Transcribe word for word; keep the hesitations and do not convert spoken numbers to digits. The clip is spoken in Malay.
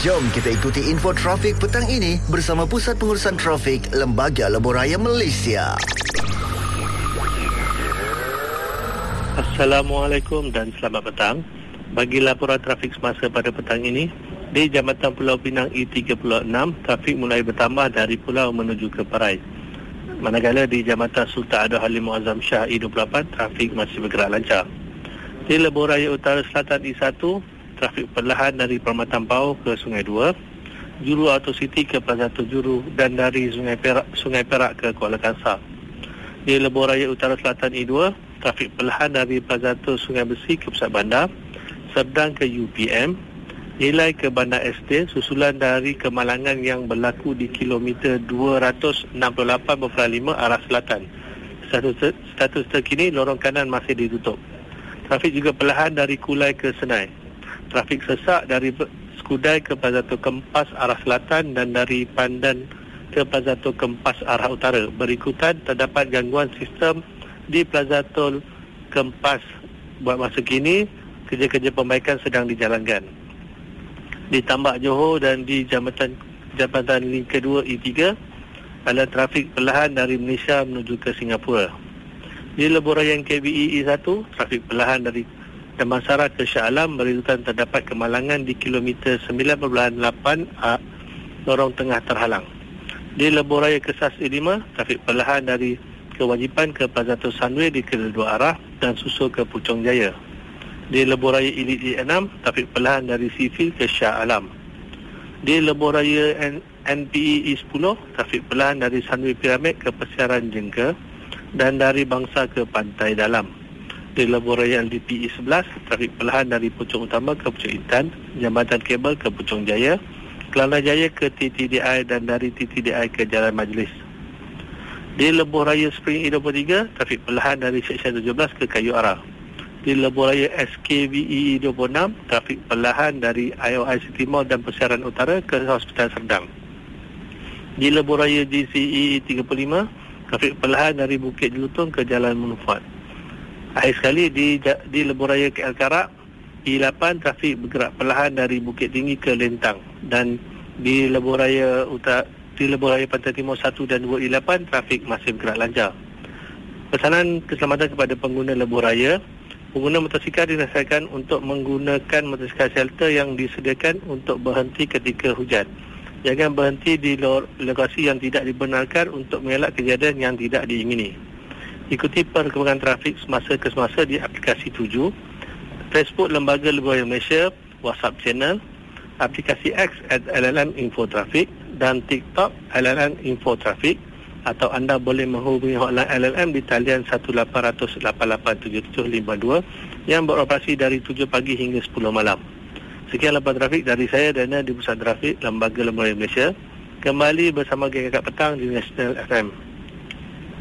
Jom kita ikuti info trafik petang ini bersama Pusat Pengurusan Trafik Lembaga Lebuhraya Malaysia. Assalamualaikum dan selamat petang. Bagi laporan trafik semasa pada petang ini, di Jambatan Pulau Pinang E tiga puluh enam, trafik mulai bertambah dari pulau menuju ke Parai. Manakala di Jambatan Sultan Abdul Halim Muazzam Shah E dua puluh lapan, trafik masih bergerak lancar. Di Lebuhraya Utara Selatan E satu, trafik perlahan dari Permatan Pau ke Sungai Dua, Juru Auto City ke Plaza Tujuru dan dari Sungai Perak, Sungai Perak ke Kuala Kangsar. Di Lebuhraya Utara Selatan E dua, trafik perlahan dari Plaza Tu Sungai Besi ke Pusat Bandar, Sebdang ke U P M, Nilai ke Bandar Estate susulan dari kemalangan yang berlaku di kilometer dua ratus enam puluh lapan perpuluhan lima arah selatan. Status, status terkini lorong kanan masih ditutup. Trafik juga perlahan dari Kulai ke Senai. Trafik sesak dari Skudai ke Plaza Tol Kempas arah selatan dan dari Pandan ke Plaza Tol Kempas arah utara. Berikutan terdapat gangguan sistem di Plaza Tol Kempas. Buat masa kini, kerja-kerja perbaikan sedang dijalankan. Di Tambak Johor dan di Jambatan Jambatan Link kedua E tiga, ada trafik perlahan dari Malaysia menuju ke Singapura. Di Lebuhraya K B E E satu, trafik perlahan dari Damansara ke Shah Alam, berikutan terdapat kemalangan di kilometer sembilan perpuluhan lapan A, lorong tengah terhalang. Di Lebuhraya Kesas E lima, trafik perlahan dari Kewajipan ke Plaza Tol Sunway di kedua arah dan susul ke Puchong Jaya. Di Lebuhraya Elite E enam, trafik perlahan dari Sivil ke Shah Alam. Di Lebuhraya N P E E sepuluh, trafik perlahan dari Sunway Pyramid ke Persiaran Jengka dan dari Bangsa ke Pantai Dalam. Di Lebuhraya L D P E sebelas, trafik perlahan dari Puchong Utama ke Puchong Intan, Jambatan Kabel ke Puchong Jaya, Kelana Jaya ke T T D I dan dari T T D I ke Jalan Majlis. Di Lebuhraya Spring E dua puluh tiga, trafik perlahan dari Seksyen tujuh belas ke Kayu Ara. Di Lebuhraya S K V E E dua puluh enam, trafik perlahan dari I O I City Mall dan Persiaran Utara ke Hospital Serdang. Di Lebuhraya G C E E tiga puluh lima, trafik perlahan dari Bukit Jelutong ke Jalan Munufat. Akhir sekali di di Lebuhraya K L Karak E lapan, trafik bergerak perlahan dari Bukit Tinggi ke Lentang, dan di Lebuhraya Utara di Lebuhraya Pantai Timur satu dan dua E lapan, trafik masih bergerak lancar. Pesanan keselamatan kepada pengguna Lebuhraya: pengguna motosikal dinasihatkan untuk menggunakan motosikal shelter yang disediakan untuk berhenti ketika hujan. Jangan berhenti di lokasi yang tidak dibenarkan untuk mengelak kejadian yang tidak diingini. Ikuti perkembangan trafik semasa ke semasa di aplikasi tujuh, Facebook Lembaga Lebuhraya Malaysia, WhatsApp channel, aplikasi X at L L M Info Trafik dan TikTok L L M Info Trafik. Atau anda boleh menghubungi hotline L L M di talian satu lapan kosong kosong lapan lapan tujuh tujuh lima dua yang beroperasi dari tujuh pagi hingga sepuluh malam. Sekian laporan trafik dari saya, Dana, di Pusat Trafik Lembaga Lebuhraya Malaysia. Kembali bersama Geng Kakak Petang di National F M.